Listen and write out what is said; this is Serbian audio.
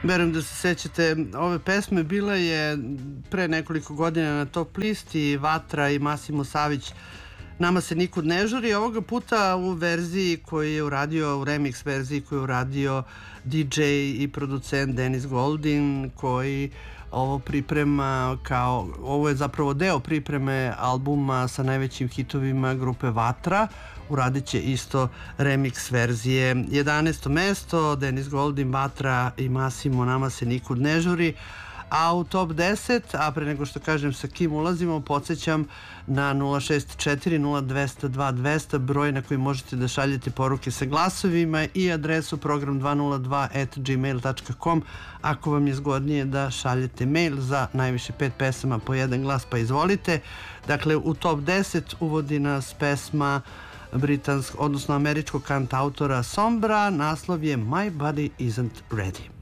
Verujem da se sećate ove pesme, bila je pre nekoliko godina na top listi Vatra i Masimo Savić, Nama se nikud ne žuri. Ovoga puta u verziji koju je uradio, u remix verziji koju je uradio DJ i producent Dennis Goldin, koji ovo priprema ovo je zapravo deo pripreme albuma sa najvećim hitovima grupe Vatra. Uradit će isto remix verzije. 11. mesto, Dennis Goldin, Vatra i Masimo, Nama se nikud ne žuri. A u top 10, a pre nego što kažem sa kim ulazimo, podsjećam na 064 0200 2200, broj na koji možete da šaljete poruke sa glasovima, i adresu program202@gmail.com ako vam je zgodnije da šaljete mail za najviše 5 pesama po jedan glas, pa izvolite. Dakle, u top 10 uvodi nas pesma američkog kantautora Sombra, naslov je My Body Isn't Ready.